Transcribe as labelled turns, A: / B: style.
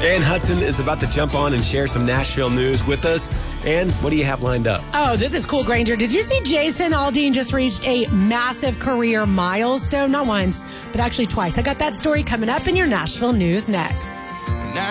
A: Ann Hudson is about to jump on and share some Nashville news with us. Ann, what do you have lined up?
B: Oh, this is cool, Granger. Did you see Jason Aldean just reached a massive career milestone? Not once, but actually twice. I got that story coming up in your Nashville news next.